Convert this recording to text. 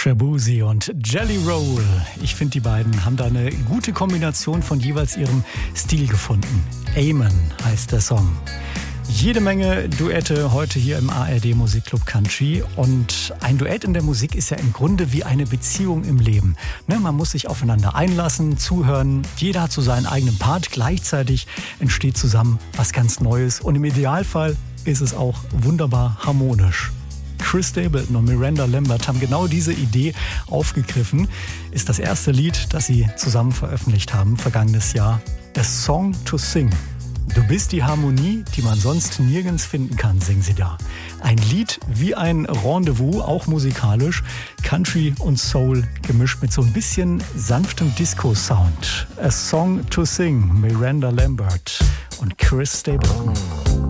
Shaboozey und Jelly Roll. Ich finde, die beiden haben da eine gute Kombination von jeweils ihrem Stil gefunden. Amen heißt der Song. Jede Menge Duette heute hier im ARD Musikclub Country. Und ein Duett in der Musik ist ja im Grunde wie eine Beziehung im Leben. Man muss sich aufeinander einlassen, zuhören. Jeder hat so seinen eigenen Part. Gleichzeitig entsteht zusammen was ganz Neues. Und im Idealfall ist es auch wunderbar harmonisch. Chris Stapleton und Miranda Lambert haben genau diese Idee aufgegriffen. Ist das erste Lied, das sie zusammen veröffentlicht haben, vergangenes Jahr. A Song to Sing. Du bist die Harmonie, die man sonst nirgends finden kann, singen sie da. Ein Lied wie ein Rendezvous, auch musikalisch. Country und Soul gemischt mit so ein bisschen sanftem Disco-Sound. A Song to Sing, Miranda Lambert und Chris Stapleton.